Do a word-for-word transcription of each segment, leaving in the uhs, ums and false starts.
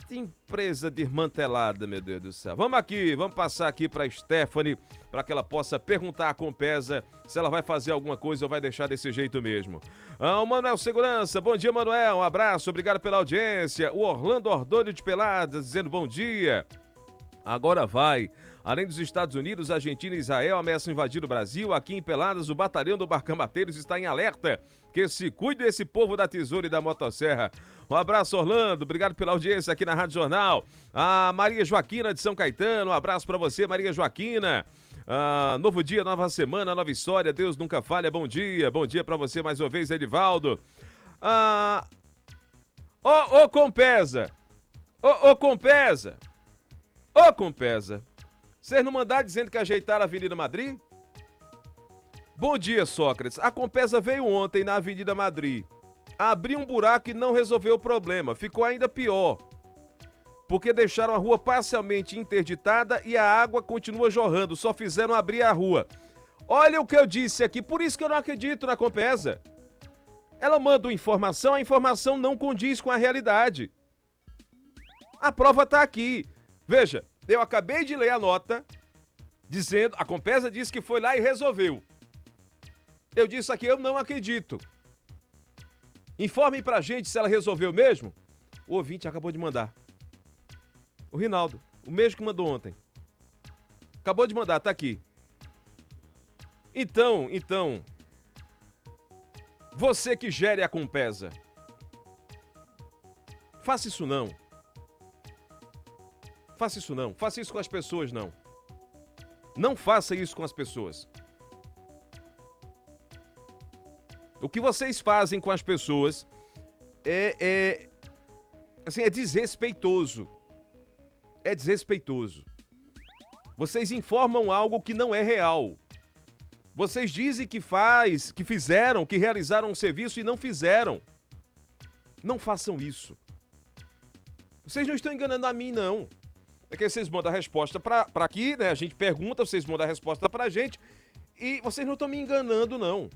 Que empresa desmantelada, meu Deus do céu. Vamos aqui, vamos passar aqui para Stephanie, para que ela possa perguntar à Compesa se ela vai fazer alguma coisa ou vai deixar desse jeito mesmo. Ah, o Manuel Segurança, bom dia, Manuel, um abraço, obrigado pela audiência. O Orlando Ordônio de Peladas dizendo bom dia. Agora vai. Além dos Estados Unidos, Argentina e Israel ameaçam invadir o Brasil. Aqui em Peladas, o batalhão do Barcamateiros está em alerta. Que se cuide desse povo da tesoura e da motosserra. Um abraço, Orlando. Obrigado pela audiência aqui na Rádio Jornal. A Maria Joaquina de São Caetano. Um abraço para você, Maria Joaquina. Ah, novo dia, nova semana, nova história. Deus nunca falha. Bom dia. Bom dia para você mais uma vez, Edivaldo. Ah, ô, ô, Compesa. Ô, ô, Compesa. Ô, Compesa. Vocês não mandaram dizendo que ajeitaram a Avenida Madrid? Bom dia, Sócrates. A Compesa veio ontem na Avenida Madrid. Abriu um buraco e não resolveu o problema. Ficou ainda pior. Porque deixaram a rua parcialmente interditada e a água continua jorrando. Só fizeram abrir a rua. Olha o que eu disse aqui. Por isso que eu não acredito na Compesa. Ela manda uma informação, a informação não condiz com a realidade. A prova está aqui. Veja, eu acabei de ler a nota dizendo, a Compesa disse que foi lá e resolveu. Eu disse aqui, eu não acredito. Informe pra gente se ela resolveu mesmo. O ouvinte acabou de mandar. O Rinaldo, o mesmo que mandou ontem. Acabou de mandar, tá aqui. Então, então, você que gere a Compesa, faça isso não. Faça isso não. Faça isso com as pessoas, não. Não faça isso com as pessoas. O que vocês fazem com as pessoas é, é, assim, é desrespeitoso. É desrespeitoso. Vocês informam algo que não é real. Vocês dizem que faz, que fizeram, que realizaram um serviço e não fizeram. Não façam isso. Vocês não estão enganando a mim, não. É que vocês mandam a resposta pra, pra aqui, né? A gente pergunta, vocês mandam a resposta pra gente. E vocês não estão me enganando, não.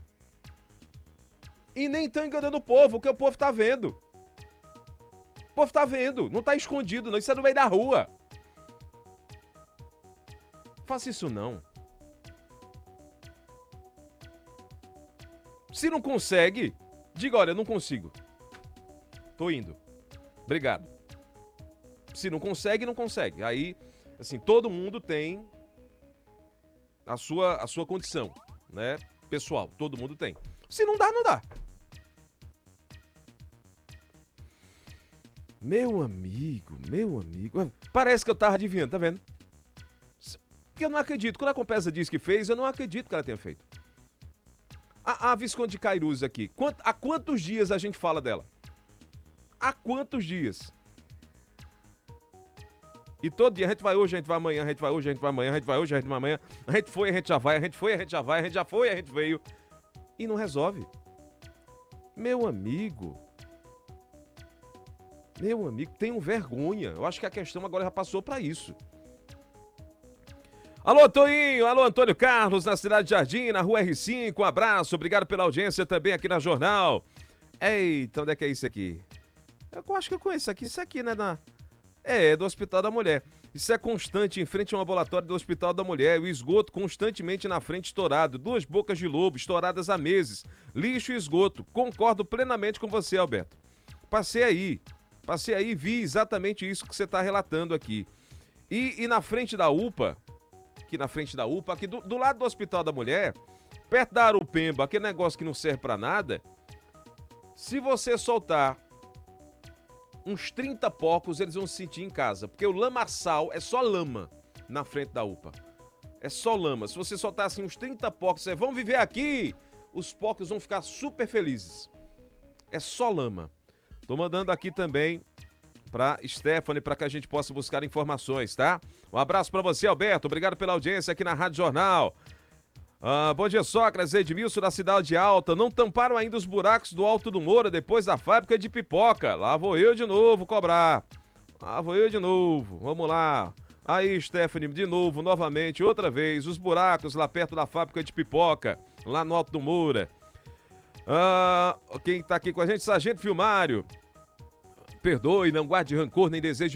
E nem estão enganando o povo, o que o povo tá vendo. O povo tá vendo, não tá escondido, não. Isso é no meio da rua. Faça isso, não. Se não consegue, diga, olha, não consigo. Tô indo. Obrigado. Se não consegue, não consegue. Aí, assim, todo mundo tem a sua, a sua condição, né? Pessoal, todo mundo tem. Se não dá, não dá. Meu amigo, meu amigo. Parece que eu tava adivinhando, tá vendo? Porque eu não acredito. Quando a Compesa diz que fez, eu não acredito que ela tenha feito. A, a Visconde de Cairus aqui. Quant, há quantos dias a gente fala dela? Há quantos dias? E todo dia a gente vai hoje, a gente vai amanhã, a gente vai hoje, a gente vai amanhã, a gente vai hoje, a gente vai amanhã. A gente foi, a gente já vai, a gente foi, a gente já vai, a gente já foi, a gente veio. E não resolve. Meu amigo. Meu amigo, tenham vergonha. Eu acho que a questão agora já passou para isso. Alô, Toinho. Alô, Antônio Carlos, na Cidade de Jardim, na Rua R cinco. Um abraço. Obrigado pela audiência também aqui na Jornal. Eita, onde é que é isso aqui? Eu acho que eu conheço isso aqui. Isso aqui, né? Na... É, é do Hospital da Mulher. Isso é constante em frente ao ambulatório do Hospital da Mulher. O esgoto constantemente na frente estourado. Duas bocas de lobo estouradas há meses. Lixo e esgoto. Concordo plenamente com você, Alberto. Passei aí. Passei aí e vi exatamente isso que você está relatando aqui. E, e na frente da U P A, aqui na frente da U P A, aqui do, do lado do Hospital da Mulher, perto da Arupemba, aquele negócio que não serve para nada, se você soltar uns trinta porcos, eles vão se sentir em casa. Porque o lamaçal é só lama na frente da U P A. É só lama. Se você soltar assim uns trinta porcos, vocês vão viver aqui, os porcos vão ficar super felizes. É só lama. Tô mandando aqui também pra Stephanie, para que a gente possa buscar informações, tá? Um abraço para você, Alberto. Obrigado pela audiência aqui na Rádio Jornal. Ah, bom dia, Sócrates, Edmilson da Cidade Alta. Não tamparam ainda os buracos do Alto do Moura depois da fábrica de pipoca. Lá vou eu de novo cobrar. Lá vou eu de novo. Vamos lá. Aí, Stephanie, de novo, novamente, outra vez, os buracos lá perto da fábrica de pipoca, lá no Alto do Moura. Ah, quem tá aqui com a gente? Sargento Filmário. Perdoe, não guarde rancor nem desejo